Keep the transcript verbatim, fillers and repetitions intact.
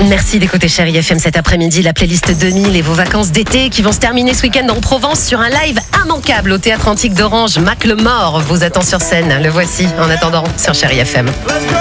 Merci d'écouter Chérie F M cet après-midi, la playlist deux mille et vos vacances d'été qui vont se terminer ce week-end en Provence sur un live immanquable au Théâtre Antique d'Orange. Mac Lemore vous attend sur scène. Le voici en attendant sur Chérie F M.